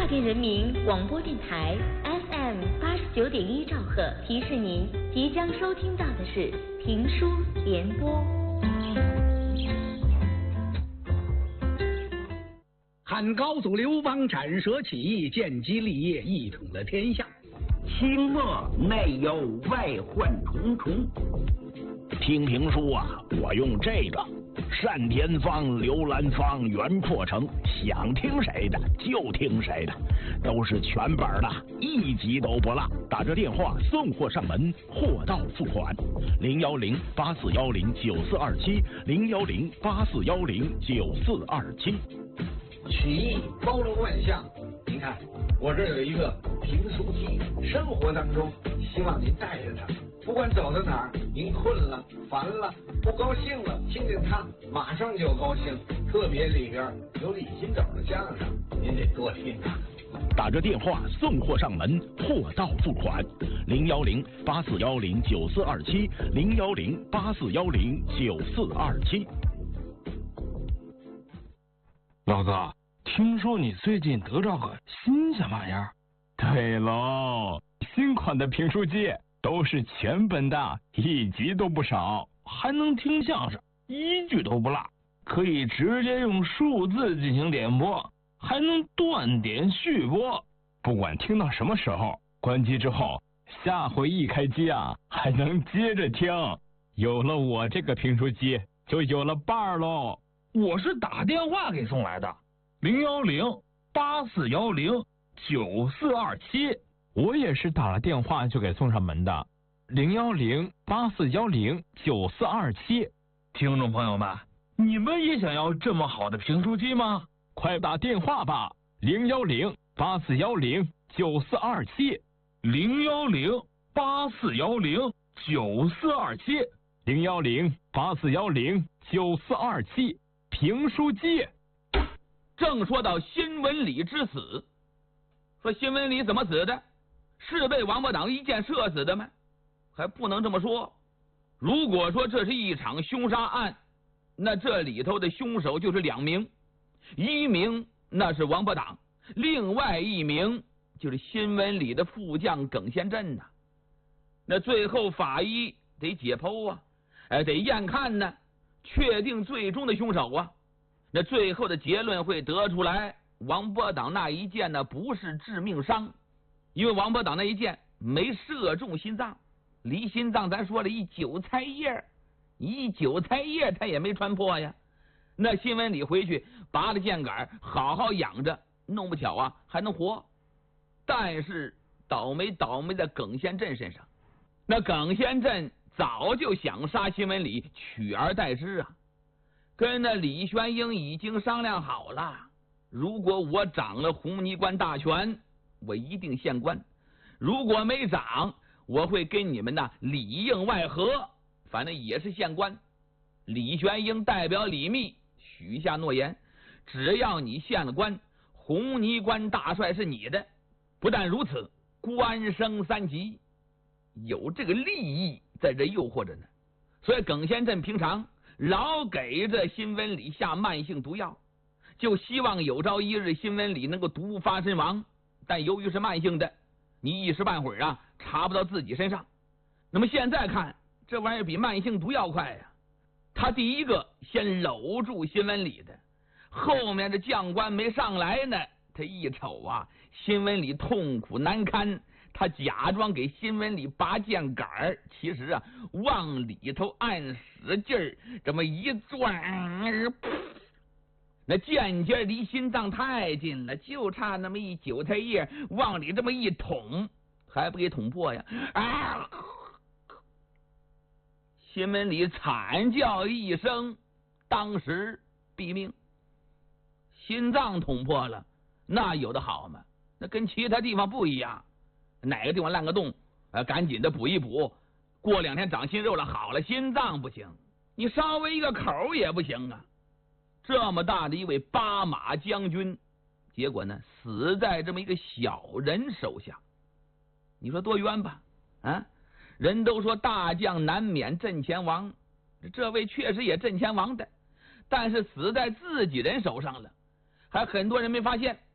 电人民广播电台 FM 89.1兆赫提示您，即将收听到的是评书联播。 汉高祖刘邦斩蛇起义，建基立业，一统了天下。 清末内忧外患重重。 听评书啊，我用这个单田芳、刘兰芳、袁阔成，想听谁的就听谁的，都是全本的，一集都不落。打这电话送货上门，货到付款。010-8410-9427，010-8410-9427。 曲艺包罗万象，您看我这有一个评书机，生活当中希望您带着它，不管走到哪儿，您困了、烦了、不高兴了，听听它，马上就高兴。特别里边有李金斗的相声，您得多听啊。 打着电话送货上门，货到付款。010-8410-9427，010-8410-9427。 老哥，听说你最近得着个新鲜玩意儿？ 对喽，新款的评书机都是全本的，一集都不少， 还能听相声，一句都不落，可以直接用数字进行点播，还能断点续播， 不管听到什么时候，关机之后，下回一开机啊，还能接着听。有了我这个评书机，就有了伴儿喽。 我是打电话给送来的，010-8410-9427。 我也是打了电话就给送上门的，010-8410-9427。 听众朋友们，你们也想要这么好的评书机吗？ 快打电话吧，010-8410-9427， 010-8410-9427， 010-8410-9427。评书机。 正说到新闻里之死，说新闻里怎么死的？是被王八党一箭射死的吗？还不能这么说。如果说这是一场凶杀案，那这里头的凶手就是两名，一名那是王八党，另外一名就是新闻里的副将耿先镇呐。那最后法医得解剖啊，得验看呢，确定最终的凶手啊。那最后的结论会得出来，王八党那一箭呢不是致命伤，因为王八党那一箭没射中心脏，离心脏咱说了一韭菜叶他也没穿破呀。那新闻里回去拔了箭杆，好好养着，弄不巧啊还能活。但是倒霉在耿先镇身上。那耿先镇早就想杀新闻里，取而代之啊。跟那李玄英已经商量好了，如果我掌了红泥关大权，我一定县官；如果没掌，我会跟你们里应外合，反正也是县官。李玄英代表李密许下诺言，只要你县了官，红泥关大帅是你的。不但如此，官升3级，有这个利益在这诱惑着呢。所以耿先镇平常老给这新闻里下慢性毒药，就希望有朝一日新闻里能够毒发身亡。但由于是慢性的，你一时半会儿啊查不到自己身上。那么现在看，这玩意儿比慢性毒药快呀。他第一个先搂住新闻里的，后面的将官没上来呢，他一瞅啊，新闻里痛苦难堪，他假装给新闻里拔箭杆，其实啊往里头按使劲儿，这么一转，那箭尖离心脏太近了，就差那么一韭菜叶，往里这么一捅，还不给捅破呀！啊！新闻里惨叫一声，当时毙命。心脏捅破了，那有的好嘛，那跟其他地方不一样。哪个地方烂个洞，赶紧的补一补，过2天长新肉了，好了。心脏不行，你稍微一个口也不行啊。这么大的一位8马将军，结果呢死在这么一个小人手下，你说多冤吧？啊，人都说大将难免阵前亡，这位确实也阵前亡的，但是死在自己人手上了。还很多人没发现，